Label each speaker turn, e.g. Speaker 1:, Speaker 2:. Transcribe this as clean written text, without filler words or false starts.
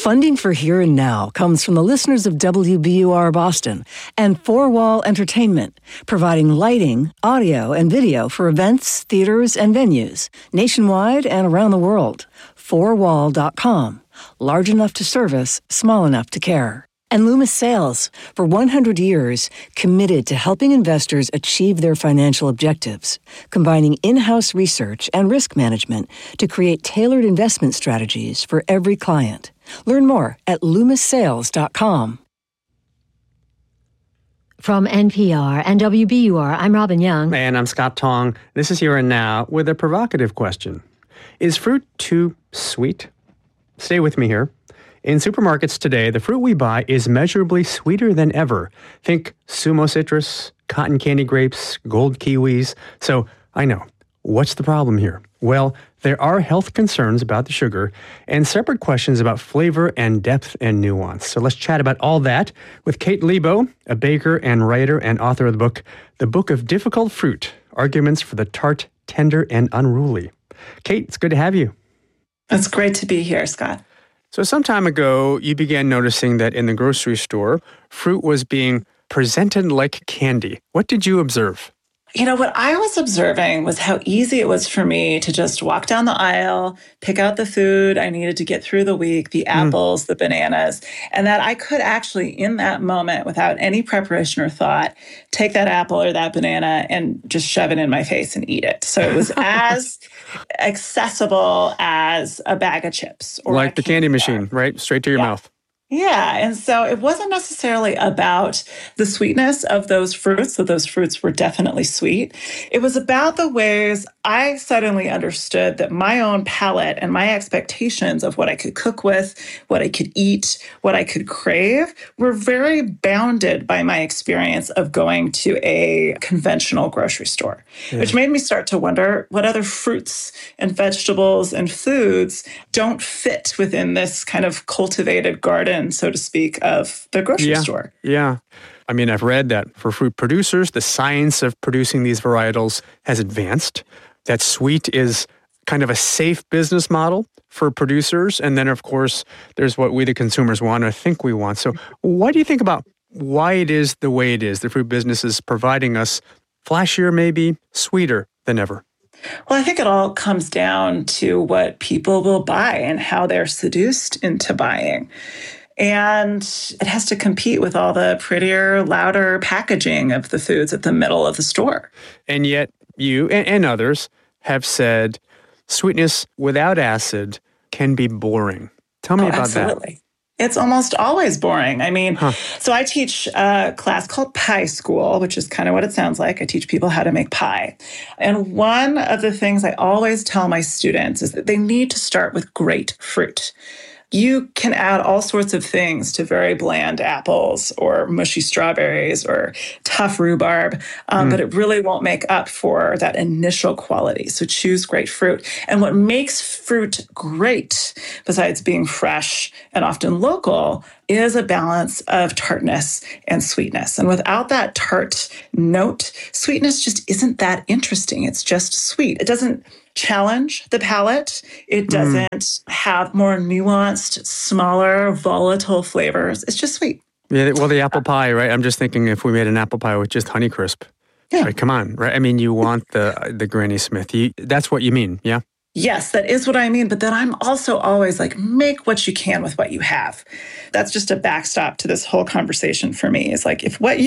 Speaker 1: Funding for Here and Now comes from the listeners of WBUR Boston and Four Wall Entertainment, providing lighting, audio, and video for events, theaters, and venues nationwide and around the world. Fourwall.com. Large enough to service, small enough to care. And Loomis Sales, for 100 years, committed to helping investors achieve their financial objectives, combining in-house research and risk management to create tailored investment strategies for every client. Learn more at LoomisSales.com.
Speaker 2: From NPR and WBUR, I'm Robin Young.
Speaker 3: And I'm Scott Tong. This is Here and Now with a provocative question. Is fruit too sweet? Stay with me here. In supermarkets today, the fruit we buy is measurably sweeter than ever. Think Sumo citrus, cotton candy grapes, gold kiwis. So, I know. What's the problem here? Well, there are health concerns about the sugar and separate questions about flavor and depth and nuance. So let's chat about all that with Kate Lebo, a baker and writer and author of The Book of Difficult Fruit, Arguments for the Tart, Tender, and Unruly. Kate, it's good to have you.
Speaker 4: It's great to be here, Scott.
Speaker 3: So some time ago, you began noticing that in the grocery store, fruit was being presented like candy. What did you observe?
Speaker 4: You know, what I was observing was how easy it was for me to just walk down the aisle, pick out the food I needed to get through the week, the apples, the bananas, and that I could actually, in that moment, without any preparation or thought, take that apple or that banana and just shove it in my face and eat it. So it was as accessible as a bag of chips. Or
Speaker 3: like the candy machine, right? Straight to your mouth.
Speaker 4: Yeah. And so it wasn't necessarily about the sweetness of those fruits, so those fruits were definitely sweet. It was about the ways I suddenly understood that my own palate and my expectations of what I could cook with, what I could eat, what I could crave were very bounded by my experience of going to a conventional grocery store, which made me start to wonder what other fruits and vegetables and foods don't fit within this kind of cultivated garden, so to speak, of the grocery store.
Speaker 3: Yeah. I mean, I've read that for fruit producers, the science of producing these varietals has advanced, that sweet is kind of a safe business model for producers. And then, of course, there's what we, the consumers, want or think we want. So what do you think about why it is the way it is? The fruit business is providing us flashier, maybe sweeter than ever.
Speaker 4: Well, I think it all comes down to what people will buy and how they're seduced into buying. And it has to compete with all the prettier, louder packaging of the foods at the middle of the store.
Speaker 3: And yet you and others have said sweetness without acid can be boring. Tell me about
Speaker 4: that. It's almost always boring. I mean, so I teach a class called Pie School, which is kind of what it sounds like. I teach people how to make pie. And one of the things I always tell my students is that they need to start with great fruit. You can add all sorts of things to very bland apples or mushy strawberries or tough rhubarb, but it really won't make up for that initial quality. So choose great fruit. And what makes fruit great, besides being fresh and often local, is a balance of tartness and sweetness. And without that tart note, sweetness just isn't that interesting. It's just sweet. It doesn't challenge the palate. It doesn't have more nuanced, smaller, volatile flavors. It's just sweet.
Speaker 3: Yeah, well, the apple pie, right? I'm just thinking if we made an apple pie with just Honeycrisp. Yeah. Right, come on, right? I mean, you want the Granny Smith. That's what you mean, yeah?
Speaker 4: Yes, that is what I mean. But then I'm also always like, make what you can with what you have. That's just a backstop to this whole conversation for me. It's like, if what